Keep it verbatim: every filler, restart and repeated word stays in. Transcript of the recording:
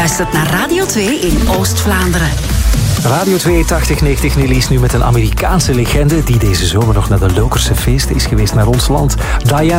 luistert naar Radio twee in Oost-Vlaanderen. Radio twee tachtig negentig Nelly is nu met een Amerikaanse legende die deze zomer nog naar de Lokerse feesten is geweest naar ons land. Diana